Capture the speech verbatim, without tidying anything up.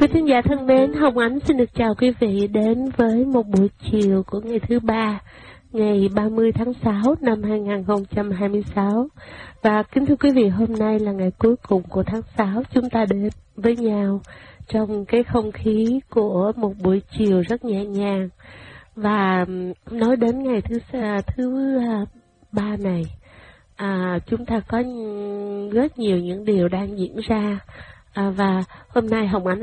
Quý thính giả thân mến, Hồng Ánh xin được chào quý vị đến với một buổi chiều của ngày thứ ba, ngày ba mươi tháng sáu năm hai nghìn không trăm hai mươi sáu. Và kính thưa quý vị, hôm nay là ngày cuối cùng của tháng sáu, chúng ta đến với nhau trong cái không khí của một buổi chiều rất nhẹ nhàng. Và nói đến ngày thứ thứ ba này, à, chúng ta có rất nhiều những điều đang diễn ra. À, và hôm nay Hồng Ánh